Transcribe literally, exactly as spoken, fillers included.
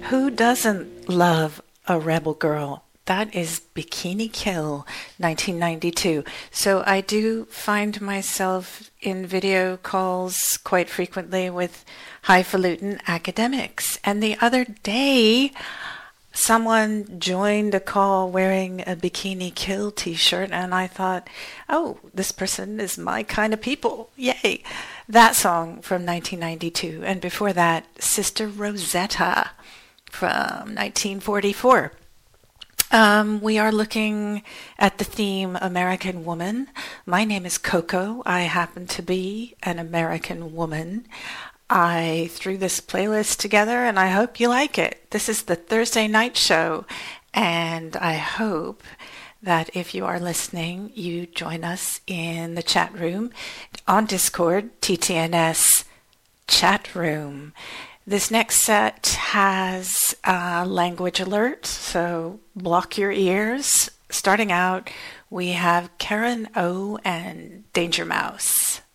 Who doesn't love a rebel girl? That is Bikini Kill, nineteen ninety-two. So I do find myself in video calls quite frequently with highfalutin academics. And the other day, someone joined a call wearing a Bikini Kill t-shirt, and I thought, oh, this person is my kind of people. Yay. That song from nineteen ninety-two. And before that, Sister Rosetta from nineteen forty-four. Um, we are looking at the theme American Woman. My name is Coco. I happen to be an American woman. I threw this playlist together and I hope you like it. This is the Thursday night show, and I hope that if you are listening, you join us in the chat room on Discord, T T N S chat room. This next set has a language alert, so block your ears. Starting out, we have Karen O and Danger Mouse.